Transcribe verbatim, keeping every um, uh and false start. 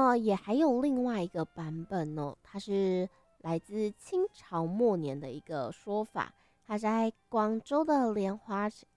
么也还有另外一个版本哦，它是来自清朝末年的一个说法，它在广州的莲花